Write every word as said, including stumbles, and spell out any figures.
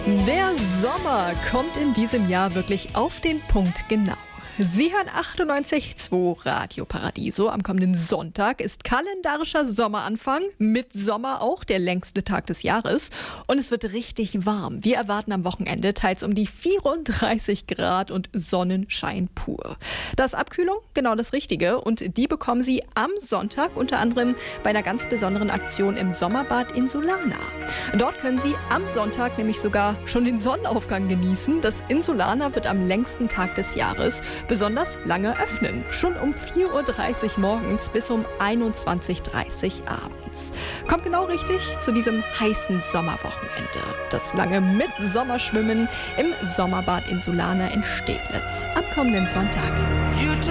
Der Sommer kommt in diesem Jahr wirklich auf den Punkt genau. Sie hören achtundneunzig Komma zwei Radio Paradiso. Am kommenden Sonntag ist kalendarischer Sommeranfang, mit Sommer auch der längste Tag des Jahres. Und es wird richtig warm. Wir erwarten am Wochenende teils um die vierunddreißig Grad und Sonnenschein pur. Das Abkühlung, genau das Richtige. Und die bekommen Sie am Sonntag unter anderem bei einer ganz besonderen Aktion im Sommerbad Insulana. Dort können Sie am Sonntag nämlich sogar schon den Sonnenaufgang genießen. Das Insulana wird am längsten Tag des Jahres besonders lange öffnen. Schon um vier Uhr dreißig morgens bis um einundzwanzig Uhr dreißig abends. Kommt genau richtig zu diesem heißen Sommerwochenende. Das lange Mitsommerschwimmen im Sommerbad Insulana in Steglitz am kommenden Sonntag.